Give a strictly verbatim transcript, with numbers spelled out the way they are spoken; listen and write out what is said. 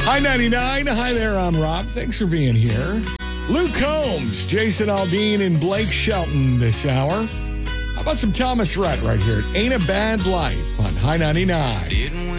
Hi ninety-nine. Hi there, I'm Rob. Thanks for being here. Luke Combs, Jason Aldean, and Blake Shelton this hour. How about some Thomas Rhett right here? It Ain't a Bad Life on High ninety-nine. Didn't